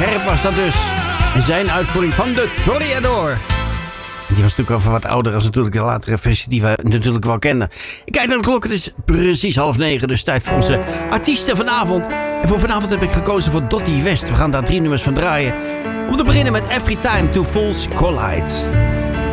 Herb was dat dus. En zijn uitvoering van de Toreador. Die was natuurlijk al wat ouder als natuurlijk de latere versie die we natuurlijk wel kennen. Ik kijk naar de klok, het is precies 8:30, dus tijd voor onze artiesten vanavond. En voor vanavond heb ik gekozen voor Dottie West. We gaan daar 3 nummers van draaien. Om te beginnen met Every Time Two Fools Collide.